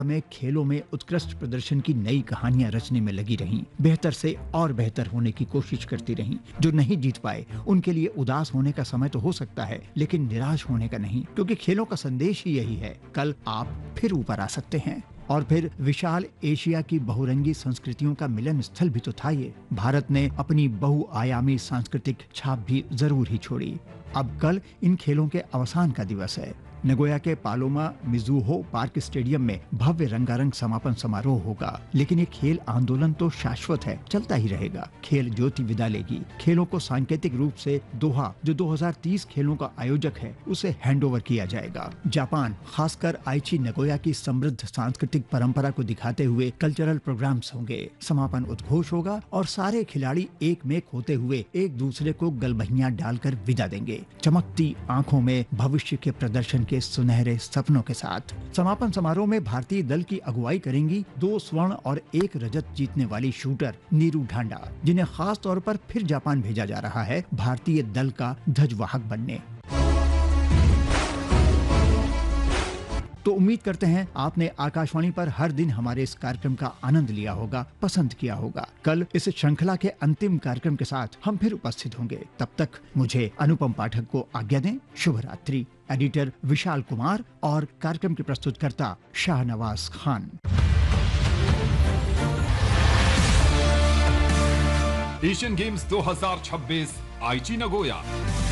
में खेलों में उत्कृष्ट प्रदर्शन की नई कहानियां रचने में लगी रहीं, बेहतर से और बेहतर होने की कोशिश करती रहीं। जो नहीं जीत पाए उनके लिए उदास होने का समय तो हो सकता है, लेकिन निराश होने का नहीं, क्योंकि खेलों का संदेश ही यही है, कल आप फिर ऊपर आ सकते हैं। और फिर विशाल एशिया की बहुरंगी संस्कृतियों का मिलन स्थल भी तो था ये। भारत ने अपनी बहुआयामी सांस्कृतिक छाप भी जरूर ही छोड़ी। अब कल इन खेलों के अवसान का दिवस है। नगोया के पालोमा मिजुहो पार्क स्टेडियम में भव्य रंगारंग समापन समारोह होगा, लेकिन ये खेल आंदोलन तो शाश्वत है, चलता ही रहेगा। खेल ज्योति विदा लेगी। खेलों को सांकेतिक रूप से दोहा, जो 2030 खेलों का आयोजक है, उसे हैंडओवर किया जाएगा। जापान, खासकर आइची नगोया की समृद्ध सांस्कृतिक परंपरा को दिखाते हुए कल्चरल प्रोग्राम्स होंगे। समापन उद्घोष होगा और सारे खिलाड़ी एक मेक होते हुए एक दूसरे को गलबहियां डालकर विदा देंगे, चमकती आंखों में भविष्य के प्रदर्शन के सुनहरे सपनों के साथ। समापन समारोह में भारतीय दल की अगुवाई करेंगी 2 स्वर्ण और 1 रजत जीतने वाली शूटर नीरू ढांडा, जिन्हें खास तौर पर फिर जापान भेजा जा रहा है भारतीय दल का ध्वजवाहक बनने। तो उम्मीद करते हैं आपने आकाशवाणी पर हर दिन हमारे इस कार्यक्रम का आनंद लिया होगा, पसंद किया होगा। कल इस श्रृंखला के अंतिम कार्यक्रम के साथ हम फिर उपस्थित होंगे। तब तक मुझे अनुपम पाठक को आज्ञा दें। शुभ रात्रि। एडिटर विशाल कुमार और कार्यक्रम के प्रस्तुतकर्ता शाहनवाज खान। एशियन गेम्स 2026 आईची नगोया।